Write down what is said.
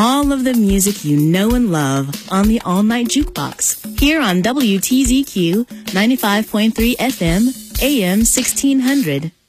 all of the music you know and love on the All Night Jukebox here on WTZQ 95.3 FM, AM 1600.